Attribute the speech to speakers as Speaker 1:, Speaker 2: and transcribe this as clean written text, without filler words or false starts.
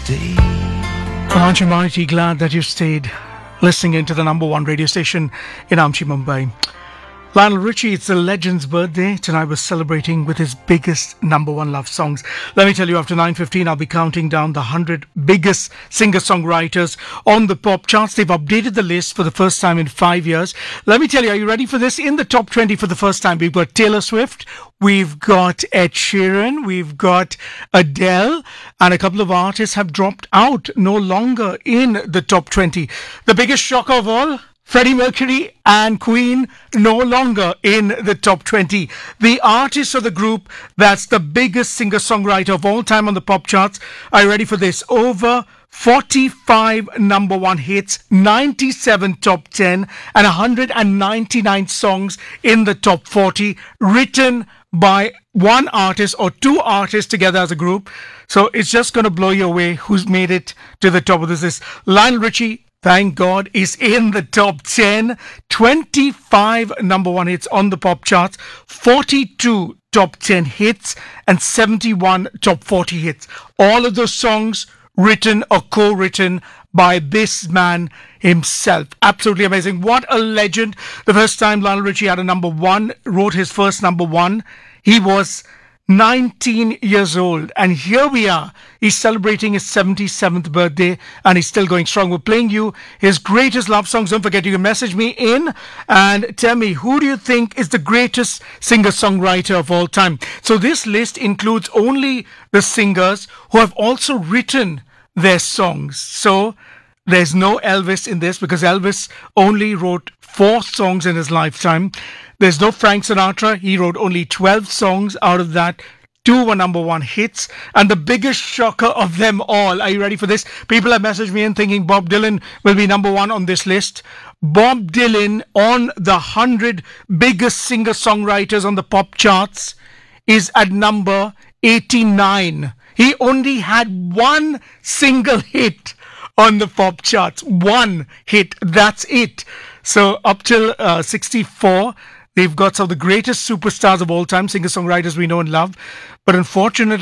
Speaker 1: Aren't you mighty glad that you stayed listening into the number one radio station in Amchi, Mumbai? Lionel Richie, it's the legend's birthday. Tonight we're celebrating with his biggest number one love songs. Let me tell you, after 9:15, I'll be counting down the 100 biggest singer-songwriters on the pop charts. They've updated the list for the first time in 5 years. Let me tell you, are you ready for this? In the top 20 for the first time, we've got Taylor Swift, we've got Ed Sheeran, we've got Adele, and a couple of artists have dropped out, no longer in the top 20. The biggest shock of all, Freddie Mercury and Queen no longer in the top 20. The artist of the group that's the biggest singer-songwriter of all time on the pop charts. Are you ready for this? Over 45 number one hits, 97 top 10, and 199 songs in the top 40, written by one artist or two artists together as a group. So it's just going to blow you away who's made it to the top of this list. Lionel Richie, thank God, is in the top 10. 25 number one hits on the pop charts, 42 top 10 hits, and 71 top 40 hits. All of those songs written or co-written by this man himself. Absolutely amazing. What a legend. The first time Lionel Richie had a number one, wrote his first number one, he was 19 years old, and here we are. He's celebrating his 77th birthday and he's still going strong. We're playing you his greatest love songs. Don't forget, you can message me in and tell me, who do you think is the greatest singer-songwriter of all time? So this list includes only the singers who have also written their songs. So there's no Elvis in this, because Elvis only wrote 4 songs in his lifetime. There's no Frank Sinatra. He wrote only 12 songs. Out of that, 2 were number one hits. And the biggest shocker of them all, are you ready for this? People have messaged me in thinking Bob Dylan will be number one on this list. Bob Dylan, on the 100 biggest singer-songwriters on the pop charts, is at number 89. He only had one single hit on the pop charts. One hit, that's it. So up till 64, they've got some of the greatest superstars of all time, singer-songwriters we know and love. But unfortunately,